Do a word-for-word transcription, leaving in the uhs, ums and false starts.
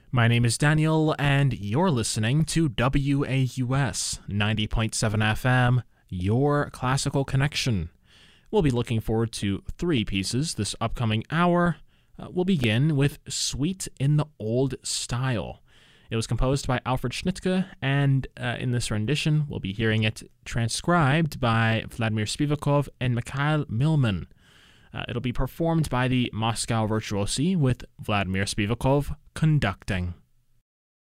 My name is Daniel, and you're listening to W A U S ninety point seven F M, your classical connection. We'll be looking forward to three pieces this upcoming hour. Uh, we'll begin with Suite in the Old Style. It was composed by Alfred Schnittke, and uh, in this rendition, we'll be hearing it transcribed by Vladimir Spivakov and Mikhail Milman. Uh, it'll be performed by the Moscow Virtuosi with Vladimir Spivakov conducting.